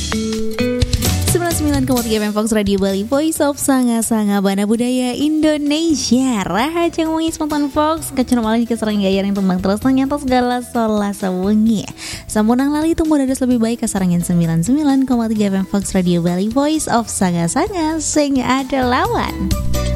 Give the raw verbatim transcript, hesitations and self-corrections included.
sembilan puluh sembilan koma tiga F M Fox Radio Bali, Voice of Sanga-Sanga Bana Budaya Indonesia. Rahajang wengi spontan Fox kacenah malih keserang gaya yang tumbang terus nyantos segala solasa wengi. Sampunang lali tumbuh dados lebih baik kasarangin sembilan puluh sembilan koma tiga F M Fox Radio Bali, Voice of Sanga-Sanga sing ada lawan.